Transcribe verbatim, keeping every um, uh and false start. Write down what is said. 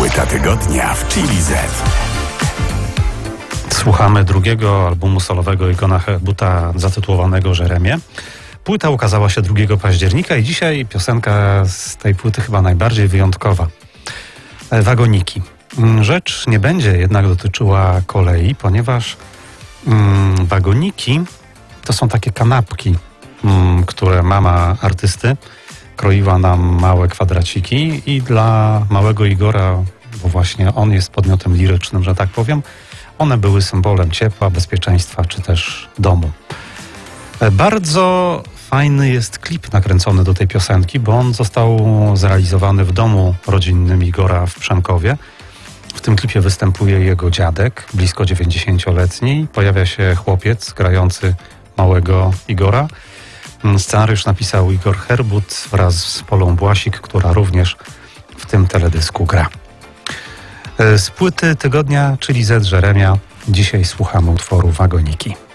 Płyta tygodnia w Chili Z. Słuchamy drugiego albumu solowego Igona Herbuta zatytułowanego Jeremię. Płyta ukazała się drugiego października i dzisiaj piosenka z tej płyty chyba najbardziej wyjątkowa. Wagoniki. Rzecz nie będzie jednak dotyczyła kolei, ponieważ mm, wagoniki to są takie kanapki, mm, które mama artysty kroiła nam małe kwadraciki i dla małego Igora, bo właśnie on jest podmiotem lirycznym, że tak powiem, one były symbolem ciepła, bezpieczeństwa czy też domu. Bardzo fajny jest klip nakręcony do tej piosenki, bo on został zrealizowany w domu rodzinnym Igora w Przemkowie. W tym klipie występuje jego dziadek, blisko dziewięćdziesięcioletni. Pojawia się chłopiec grający małego Igora. Scenariusz napisał Igor Herbut wraz z Polą Błasik, która również w tym teledysku gra. Z płyty tygodnia, czyli Z Jeremia, dzisiaj słuchamy utworu Wagoniki.